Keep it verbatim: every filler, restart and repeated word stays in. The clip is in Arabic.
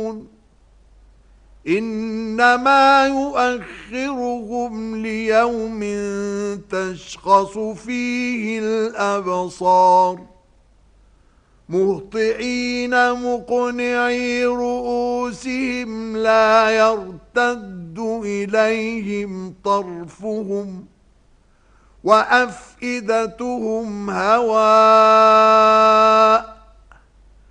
إنما يؤخرهم ليوم تشخص فيه الأبصار مهطعين مقنعي رؤوسهم لا يرتد إليهم طرفهم وأفئدتهم هواء